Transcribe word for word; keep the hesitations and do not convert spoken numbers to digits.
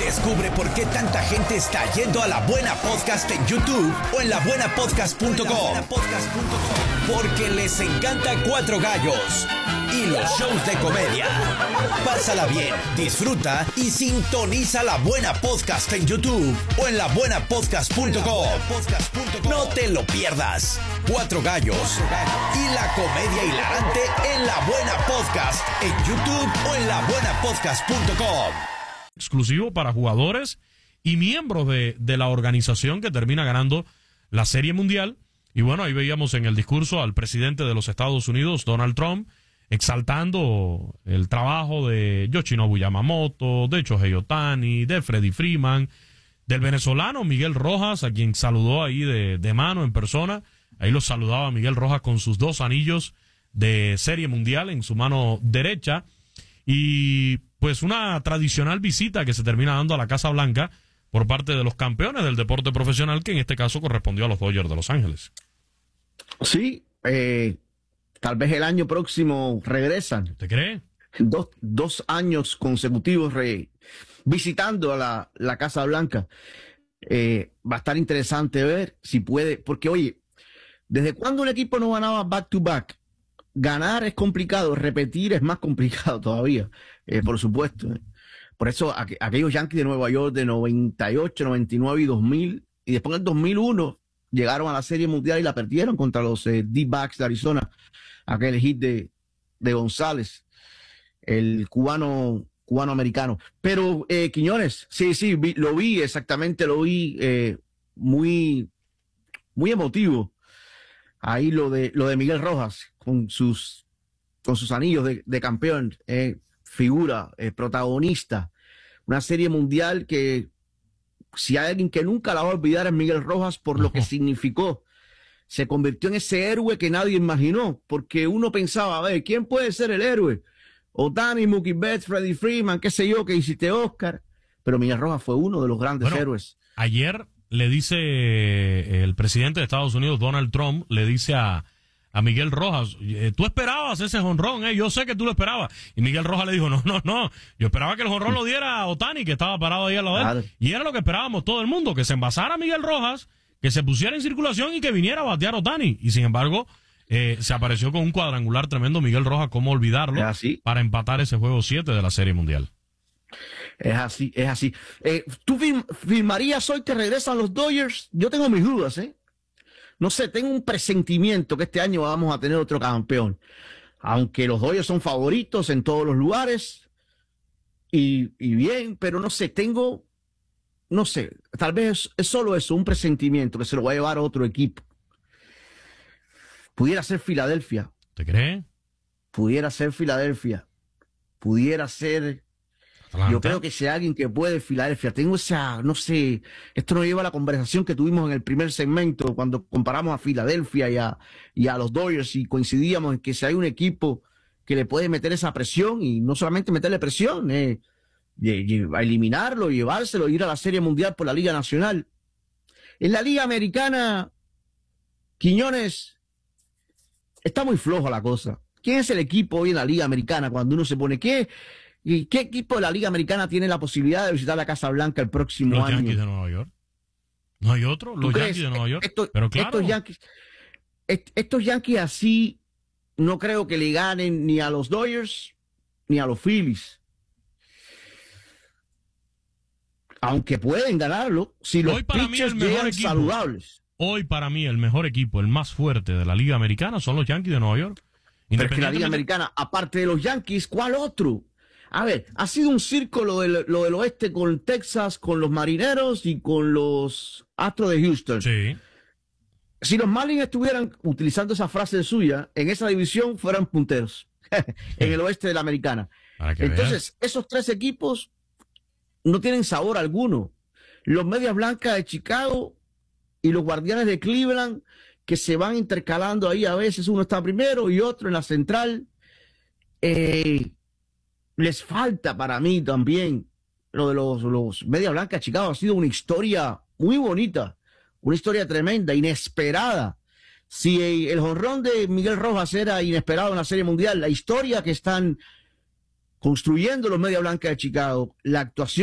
Descubre por qué tanta gente está yendo a La Buena Podcast en YouTube o en la buena podcast punto com. Porque les encanta Cuatro Gallos y los shows de comedia. Pásala bien, disfruta y sintoniza La Buena Podcast en YouTube o en la buena podcast punto com. No te lo pierdas. Cuatro Gallos y la comedia hilarante en La Buena Podcast en YouTube o en la buena podcast punto com. Exclusivo para jugadores y miembros de, de la organización que termina ganando la Serie Mundial. Y bueno, ahí veíamos en el discurso al presidente de los Estados Unidos, Donald Trump, exaltando el trabajo de Yoshinobu Yamamoto, de Shohei Ohtani, de Freddie Freeman, del venezolano Miguel Rojas, a quien saludó ahí de, de mano en persona. Ahí lo saludaba Miguel Rojas con sus dos anillos de Serie Mundial en su mano derecha. Y pues una tradicional visita que se termina dando a la Casa Blanca por parte de los campeones del deporte profesional, que en este caso correspondió a los Dodgers de Los Ángeles. Sí, eh, tal vez el año próximo regresan. ¿Usted cree? Dos, dos años consecutivos re, visitando a la, la Casa Blanca. Eh, va a estar interesante ver si puede, porque oye, ¿desde cuándo un equipo no ganaba back to back? Ganar es complicado, repetir es más complicado todavía, eh, por supuesto. Por eso aqu aquellos Yankees de Nueva York de noventa y ocho, noventa y nueve y dos mil, y después en el dos mil uno llegaron a la Serie Mundial y la perdieron contra los eh, D-backs de Arizona, aquel hit de, de González, el cubano cubano-americano. Pero, eh, Quiñones, sí, sí, vi, lo vi, exactamente lo vi, eh, muy, muy emotivo. Ahí lo de, lo de Miguel Rojas, con sus, con sus anillos de, de campeón, eh, figura, eh, protagonista, una Serie Mundial que, si hay alguien que nunca la va a olvidar es Miguel Rojas por lo que significó. Se convirtió en ese héroe que nadie imaginó, porque uno pensaba, a ver, ¿quién puede ser el héroe? Ohtani, Mookie Betts, Freddie Freeman, qué sé yo, que hiciste Oscar, pero Miguel Rojas fue uno de los grandes bueno, héroes. Ayer le dice el presidente de Estados Unidos, Donald Trump, le dice a, a Miguel Rojas, tú esperabas ese jonrón, eh, yo sé que tú lo esperabas. Y Miguel Rojas le dijo, no, no, no, yo esperaba que el jonrón lo diera a Ohtani, que estaba parado ahí al lado de él. Y era lo que esperábamos todo el mundo, que se envasara Miguel Rojas, que se pusiera en circulación y que viniera a batear a Ohtani. Y sin embargo, eh, se apareció con un cuadrangular tremendo Miguel Rojas, cómo olvidarlo, para empatar ese juego siete de la Serie Mundial. Es así, es así. Eh, ¿Tú firm, firmarías hoy que regresan los Dodgers? Yo tengo mis dudas, ¿eh? No sé, tengo un presentimiento que este año vamos a tener otro campeón. Aunque los Dodgers son favoritos en todos los lugares. Y, y bien, pero no sé, tengo, no sé, tal vez es solo eso, un presentimiento que se lo va a llevar a otro equipo. Pudiera ser Filadelfia. ¿Te crees? Pudiera ser Filadelfia. Pudiera ser... Atlanta. Yo creo que si hay alguien que puede, Filadelfia. Tengo esa, no sé, esto nos lleva a la conversación que tuvimos en el primer segmento cuando comparamos a Filadelfia y a, y a los Dodgers y coincidíamos en que si hay un equipo que le puede meter esa presión y no solamente meterle presión, eh, a eliminarlo, llevárselo, ir a la Serie Mundial por la Liga Nacional. En la Liga Americana, Quiñones, está muy floja la cosa. ¿Quién es el equipo hoy en la Liga Americana cuando uno se pone qué? ¿Y qué equipo de la Liga Americana tiene la posibilidad de visitar la Casa Blanca el próximo los año? Los Yankees de Nueva York. ¿No hay otro? Los Yankees de Nueva York. Esto, Pero claro. Estos Yankees, est, estos Yankees así no creo que le ganen ni a los Dodgers ni a los Phillies. Aunque pueden ganarlo si los pitchers llegan saludables. Hoy para mí el mejor equipo, el más fuerte de la Liga Americana son los Yankees de Nueva York. Pero es que la Liga Americana, aparte de los Yankees, ¿cuál otro? A ver, ha sido un circo lo del, lo del oeste con Texas, con los Marineros y con los Astros de Houston. Sí. Si los Marlins estuvieran utilizando esa frase suya, en esa división fueran punteros en el oeste de la Americana. Entonces, veas. Esos tres equipos no tienen sabor alguno. Los Medias Blancas de Chicago y los Guardianes de Cleveland, que se van intercalando ahí a veces, uno está primero y otro en la central. Eh, les falta para mí también lo de los, los Medias Blancas de Chicago. Ha sido una historia muy bonita, una historia tremenda, inesperada. Si el jonrón de Miguel Rojas era inesperado en la Serie Mundial, la historia que están construyendo los Medias Blancas de Chicago, la actuación